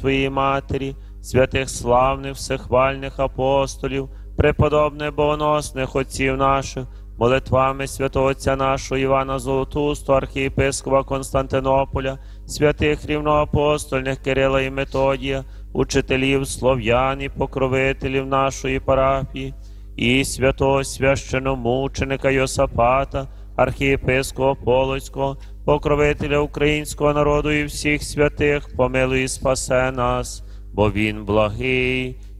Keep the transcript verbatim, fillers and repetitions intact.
своєї матері, святих славних всехвальних апостолів, преподобних богоносних отців наших, молитвами святого Отця нашого Івана Золотустого, архієпископа Константинополя, святих рівноапостольних Кирила і Методія, учителів, слов'ян і покровителів нашої парафії, і святого священомученика Йосафата, архієпископа Полоцького, покровителя українського народу і всіх святих, помилуй і спасе нас, бо Він благий